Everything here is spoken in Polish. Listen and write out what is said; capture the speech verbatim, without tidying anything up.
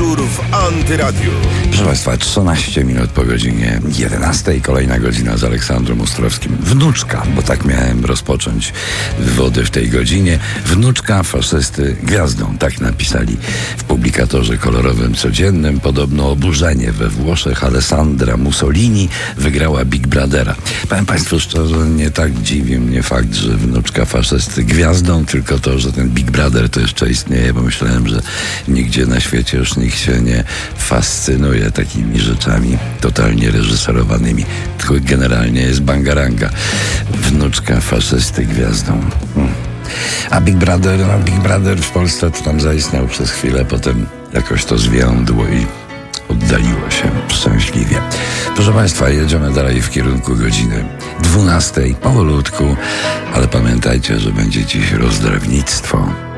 Wieczór w Antyradiu. Proszę Państwa, trzynaście minut po godzinie jedenastej. Kolejna godzina z Aleksandrem Ostrowskim. Wnuczka, bo tak miałem rozpocząć wywody w tej godzinie. Wnuczka faszysty gwiazdą. Tak napisali w publikatorze kolorowym codziennym. Podobno oburzenie we Włoszech. Alessandra Mussolini wygrała Big Brothera. Powiem Państwu szczerze, nie tak dziwi mnie fakt, że wnuczka faszysty gwiazdą, tylko to, że ten Big Brother to jeszcze istnieje, bo myślałem, że nigdzie na świecie już nikt się nie fascynuje takimi rzeczami totalnie reżyserowanymi. Tylko generalnie jest bangaranga. Wnuczka faszysty gwiazdą. Hmm. A Big Brother, no Big Brother w Polsce to tam zaistniał przez chwilę, potem jakoś to zwiędło i oddaliło się szczęśliwie. Proszę Państwa, jedziemy dalej w kierunku godziny dwunastej, powolutku, ale pamiętajcie, że będzie dziś rozdawnictwo.